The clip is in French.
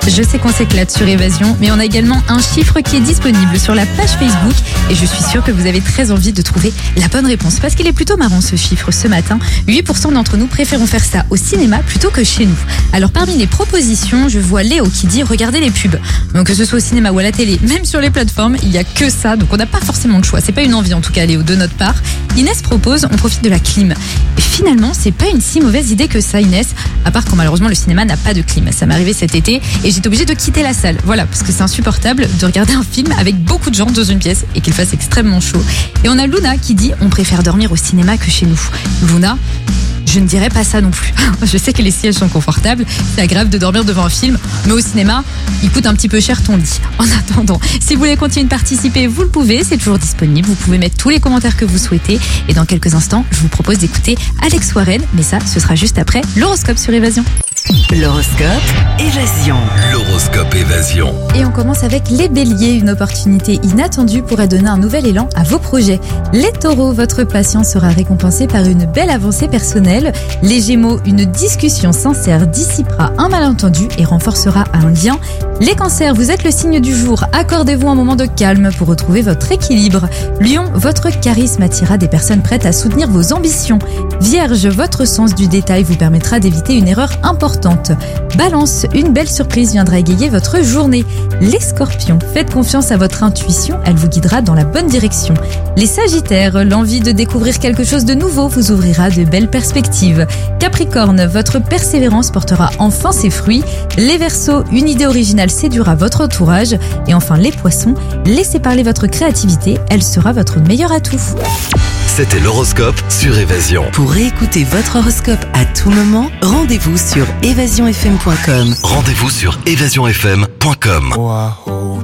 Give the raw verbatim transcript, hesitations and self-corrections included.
Je sais qu'on s'éclate sur Évasion, mais on a également un chiffre qui est disponible sur la page Facebook et je suis sûre que vous avez très envie de trouver la bonne réponse parce qu'il est plutôt marrant ce chiffre ce matin. huit pour cent d'entre nous préférons faire ça au cinéma plutôt que chez nous. Alors parmi les propositions, je vois Léo qui dit regardez les pubs. Donc que ce soit au cinéma ou à la télé, même sur les plateformes, il n'y a que ça. Donc on n'a pas forcément de choix. C'est pas une envie en tout cas Léo de notre part. Inès propose on profite de la clim. Et finalement, c'est pas une si mauvaise idée que ça Inès, à part quand malheureusement le cinéma n'a pas de clim. Ça m'est arrivé cet été et j'étais obligée de quitter la salle. Voilà, parce que c'est insupportable de regarder un film avec beaucoup de gens dans une pièce et qu'il fasse extrêmement chaud. Et on a Luna qui dit on préfère dormir au cinéma que chez nous. Luna, je ne dirais pas ça non plus. Je sais que les sièges sont confortables, c'est agréable de dormir devant un film, mais au cinéma, il coûte un petit peu cher ton lit. En attendant, si vous voulez continuer de participer, vous le pouvez, c'est toujours disponible. Vous pouvez mettre tous les commentaires que vous souhaitez. Et dans quelques instants, je vous propose d'écouter Alex Warren, mais ça, ce sera juste après l'horoscope sur Évasion. L'horoscope Évasion. L'horoscope Évasion. Et on commence avec les béliers. Une opportunité inattendue pourrait donner un nouvel élan à vos projets. Les taureaux, votre patience sera récompensée par une belle avancée personnelle. Les gémeaux, une discussion sincère dissipera un malentendu et renforcera un lien. Les cancers, vous êtes le signe du jour. Accordez-vous un moment de calme pour retrouver votre équilibre. Lion, votre charisme attirera des personnes prêtes à soutenir vos ambitions. Vierge, votre sens du détail vous permettra d'éviter une erreur importante. Balance, une belle surprise viendra égayer votre journée. Les scorpions, faites confiance à votre intuition, elle vous guidera dans la bonne direction. Les sagittaires, l'envie de découvrir quelque chose de nouveau vous ouvrira de belles perspectives. Capricorne, votre persévérance portera enfin ses fruits. Les verseaux, une idée originale séduira votre entourage. Et enfin les poissons, laissez parler votre créativité, elle sera votre meilleur atout. C'était l'horoscope sur Évasion. Pour réécouter votre horoscope à tout moment, rendez-vous sur évasion f m point com. Rendez-vous sur évasion f m point com.